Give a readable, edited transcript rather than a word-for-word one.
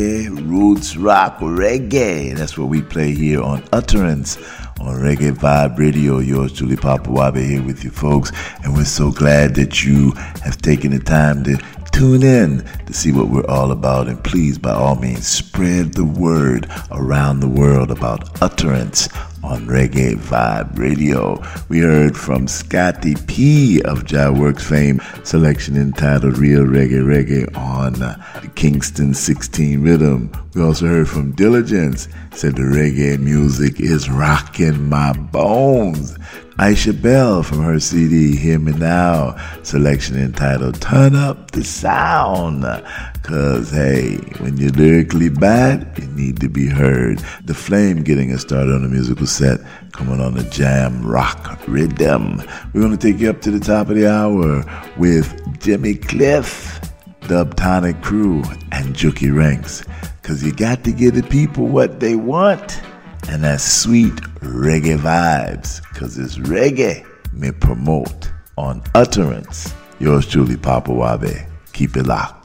Roots rock reggae. That's what we play here on Utterance on Reggae Vibe Radio. Yours truly, Papa Wabe, here with you folks, and we're so glad that you have taken the time to tune in to see what we're all about. And please, by all means, spread the word around the world about Utterance on Reggae Vibe Radio. We heard from Scotty P of Jai Works fame, selection entitled Real Reggae Reggae on the Kingston 16 rhythm. We also heard from Diligence, said the reggae music is rocking my bones. Aisha Bell from her CD, Hear Me Now, selection entitled Turn Up the Sound. Cause hey, when you're lyrically bad, you need to be heard. The Flame getting us started on the musical set, coming on the jam rock rhythm. We're gonna take you up to the top of the hour with Jimmy Cliff, Dubtonic Crew, and Juki Ranks. Cause you got to give the people what they want. And that's sweet reggae vibes, cause it's reggae me promote on Utterance. Yours truly, Papa Wabe. Keep it locked.